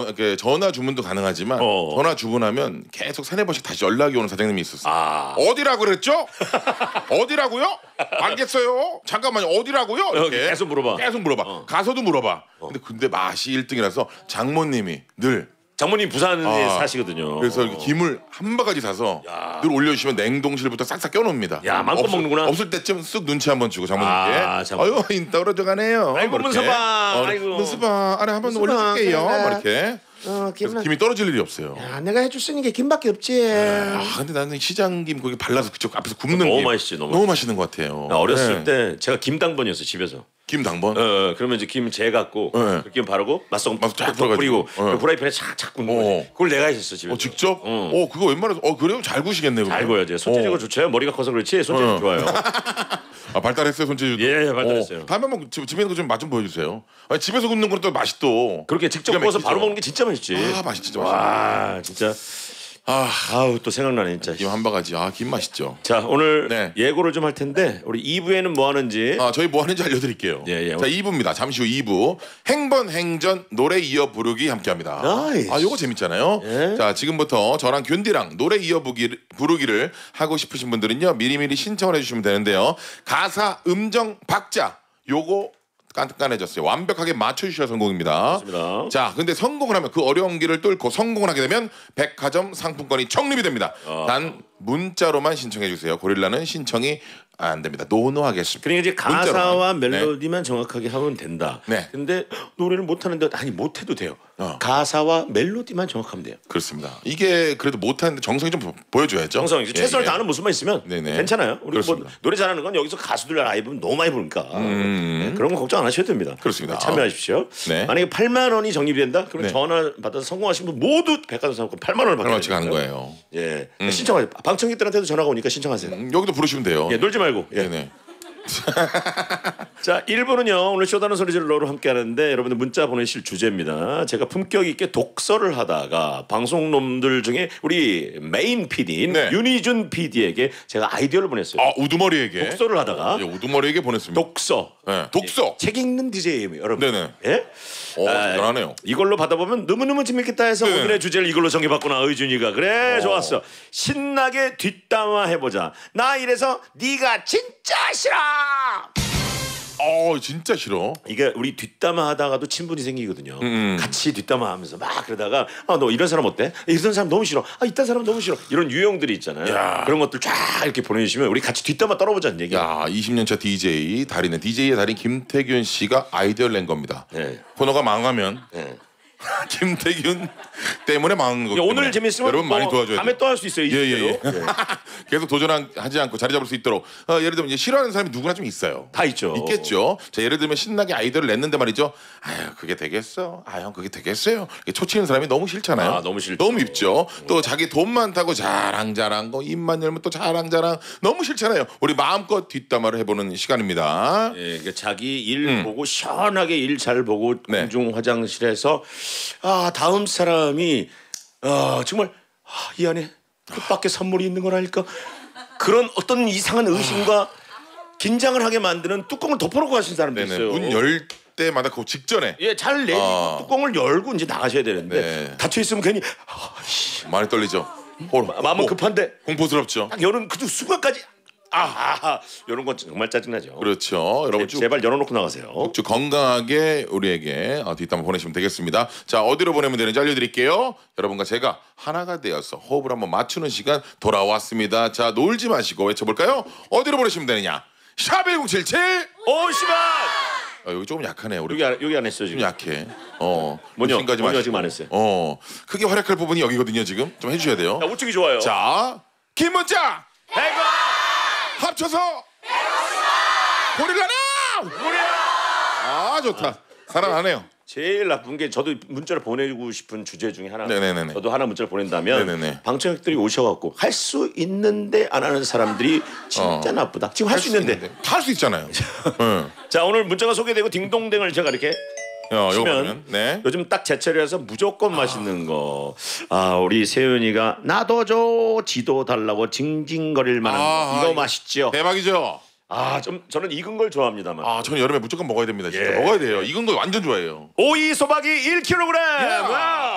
이렇게 전화 주문도 가능하지만 전화 주문하면 계속 3-4번씩 다시 연락이 오는 사장님이 있었어요. 어디라고 그랬죠? 어디라고요? 알겠어요. 잠깐만요. 어디라고요? 이렇게 계속 물어봐. 계속 물어봐. 가서도 물어봐. 근데 맛이 1등이라서 장모님이 늘 장모님 부산에 사시거든요. 그래서 이렇게 김을 한 바가지 사서 늘 올려주시면 냉동실부터 싹싹 껴놓습니다. 야, 마음껏 먹는구나. 없을 때쯤 쓱 눈치 한번 주고 장모님께 아유 인 떨어져 가네요. 아이고 문서봐. 아이고 문서봐. 아래 한번 올려줄게요. 막 이렇게. 김이 떨어질 일이 없어요. 야, 내가 해줄 수 있는 게 김밖에 없지. 근데 나는 시장김 거기 발라서 그쪽 앞에서 굽는 너무 김 맛있지, 너무 맛있는 것 같아요. 나 어렸을 때 제가 김당번이었어요 집에서. 김당번? 그러면 이제 김 재 갖고 그 김 바르고 맛소금 쫙 뿌리고 프라이팬에 착착 굽는 거지. 그걸 내가 했었어 집에서. 직접? 그거 웬만해서 그래요? 잘 구시겠네. 잘 구워야지. 손재주가 좋죠. 머리가 커서 그렇지 손재주 좋아요. 발달했어요 손재주도. 예, 발달했어요. 다음에 한번 집에 있는 거 좀 맛 좀 보여주세요. 아니, 집에서 굽는 거는 또 맛이 또 그렇게 직접 구워서 바로 먹는 게 진짜 맛있지. 맛이 진짜 맛있어. 와 진짜. 아우 또 생각나네 진짜. 김 한 바가지. 김 맛있죠. 자 오늘 예고를 좀 할 텐데 우리 2부에는 뭐 하는지. 저희 뭐 하는지 알려드릴게요. 예. 자 2부입니다. 잠시 후 2부 행번행전 노래 이어 부르기 함께합니다. 요거 재밌잖아요. 예. 자 지금부터 저랑 균디랑 노래 이어 부르기를 하고 싶으신 분들은요 미리미리 신청을 해주시면 되는데요. 가사 음정 박자 요거 깐깐해졌어요. 완벽하게 맞춰주셔야 성공입니다. 맞습니다. 자, 근데 성공을 하면 그 어려운 길을 뚫고 성공을 하게 되면 백화점 상품권이 적립이 됩니다. 단 문자로만 신청해 주세요. 고릴라는 신청이 안 됩니다. 노노하겠습니다. 그러니까 이제 가사와 문자로만. 멜로디만 정확하게 하면 된다. 네. 근데 노래를 못 하는데 아니 못 해도 돼요. 가사와 멜로디만 정확하면 돼요. 그렇습니다. 이게 그래도 못하는데 정성이 좀 보여줘야죠. 정성 최선을 다하는 모습만 있으면 네네. 괜찮아요. 우리 뭐 그렇습니다. 노래 잘하는 건 여기서 가수들 라이브 너무 많이 부르니까 그런 거 걱정 안 하셔도 됩니다. 그렇습니다. 참여하십시오. 네. 만약에 8만 원이 적립이 된다? 그러면 전화 받아서 성공하신 분 모두 백화점 상품권 8만 원을 받게 같이 가는 거예요. 예, 신청하세요. 방청객들한테도 전화가 오니까 신청하세요. 여기도 부르시면 돼요. 예, 놀지 말고. 예. 네네. 자 1부는요 오늘 쇼다는 소리질러로 함께 하는데 여러분들 문자 보내실 주제입니다. 제가 품격 있게 독서를 하다가 방송놈들 중에 우리 메인 PD인 윤희준 PD에게 제가 아이디어를 보냈어요. 우두머리에게 독서를 하다가 우두머리에게 보냈습니다. 독서 독서 책 읽는 DJ예요 여러분. 네네. 예? 대단하네요. 이걸로 받아보면 너무너무 재밌겠다 해서 오늘의 주제를 이걸로 정해봤구나 의준이가. 그래 좋았어. 신나게 뒷담화 해보자. 나 이래서 네가 진짜 싫어. 진짜 싫어. 이게 우리 뒷담화 하다가도 친분이 생기거든요. 같이 뒷담화 하면서 막 그러다가 너 이런 사람 어때? 이런 사람 너무 싫어. 이딴 사람 너무 싫어. 이런 유형들이 있잖아요. 그런 것들 쫙 이렇게 보내주시면 우리 같이 뒷담화 떨어보자는 얘기야. 20년차 DJ 달인은 DJ의 달인 김태균 씨가 아이디어를 낸 겁니다. 코너가 망하면 김태균 때문에 망한 거기 때문에 오늘 재밌으면 여러분 많이 도와줘야 돼요. 다음에 또 할 수 있어요. 계속 도전하지 않고 자리 잡을 수 있도록 예를 들면 이제 싫어하는 사람이 누구나 좀 있어요. 다 있죠. 있겠죠. 자 예를 들면 신나게 아이디어를 냈는데 말이죠. 그게 되겠어? 형 그게 되겠어요? 초치는 사람이 너무 싫잖아요. 너무 싫죠. 너무 밉죠. 또 자기 돈 많다고 자랑자랑 입만 열면 또 자랑자랑 너무 싫잖아요. 우리 마음껏 뒷담화를 해보는 시간입니다. 그러니까 자기 일 보고 시원하게 일 잘 보고 공중 화장실에서 다음 사람이 정말 이 안에 뜻밖의 선물이 있는 건 아닐까 그런 어떤 이상한 의심과 긴장을 하게 만드는 뚜껑을 덮어놓고 가신 사람도 있어요. 문 열 때마다 그 직전에 잘 내리고 뚜껑을 열고 이제 나가셔야 되는데 닫혀 있으면 괜히 많이 떨리죠. 마음은 급한데 공포스럽죠. 딱 여는 그 순간까지 이런 건 정말 짜증나죠. 그렇죠. 여러분 제발 열어놓고 나가세요. 쭉 건강하게 우리에게 뒷담화 보내시면 되겠습니다. 자 어디로 보내면 되는지 알려드릴게요. 여러분과 제가 하나가 되어서 호흡을 한번 맞추는 시간 돌아왔습니다. 자 놀지 마시고 외쳐볼까요? 어디로 보내시면 되느냐? 샵1077 50만. 여기 조금 약하네요. 우리 여기 안 했어요 지금. 좀 약해. 뭐냐 지금 안 했어요. 크게 활약할 부분이 여기거든요. 지금 좀 해주셔야 돼요. 우측이 좋아요. 자 김문자 합쳐서 고릴라나 좋다. 살아나네요. 제일 나쁜 게 저도 문자를 보내고 싶은 주제 중에 하나. 네네네네. 저도 하나 문자를 보낸다면 네네네. 방청객들이 오셔갖고 할 수 있는데 안 하는 사람들이 진짜 나쁘다. 지금 할 수 있는데 할 수 있잖아요. 자 오늘 문자가 소개되고 딩동댕을 제가 이렇게 치면 요즘 딱 제철이라서 무조건 맛있는 거. 우리 세윤이가 나도 줘 지도 달라고 징징거릴 만한 거. 이거 맛있죠. 대박이죠. 좀 저는 익은 걸 좋아합니다만. 저는 여름에 무조건 먹어야 됩니다. 진짜 먹어야 돼요. 익은 거 완전 좋아해요. 오이 소박이 1kg.